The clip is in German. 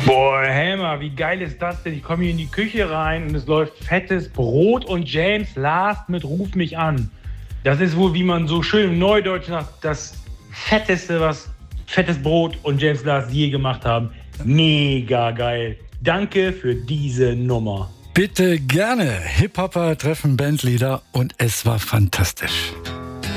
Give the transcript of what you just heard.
Boah, Helmer, wie geil ist das denn? Ich komme hier in die Küche rein und es läuft fettes Brot und James Last mit Ruf mich an. Das ist wohl, wie man so schön im Neudeutsch sagt, das Fetteste, was Fettes Brot und James Last je gemacht haben. Mega geil. Danke für diese Nummer. Bitte gerne. Hip-Hopper treffen Bandleader und es war fantastisch.